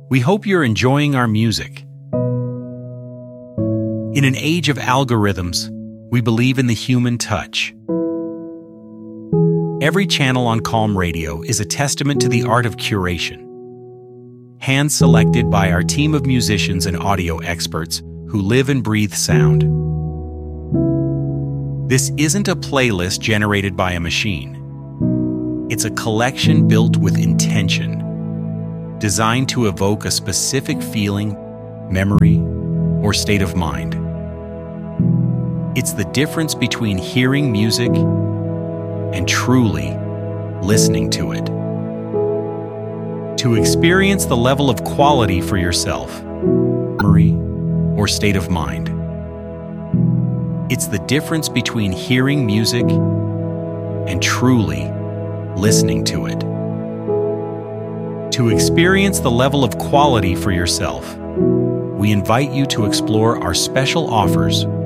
We hope you're enjoying our music. In an age of algorithms, we believe in the human touch. Every channel on Calm Radio is a testament to the art of curation, hand-selected by our team of musicians and audio experts who live and breathe sound. This isn't a playlist generated by a machine. It's a collection built with intention, designed to evoke a specific feeling, memory, or state of mind. It's the difference between hearing music and truly listening to it. To experience the level of quality for yourself, memory, or state of mind. It's the difference between hearing music and truly listening to it. To experience the level of quality for yourself, we invite you to explore our special offers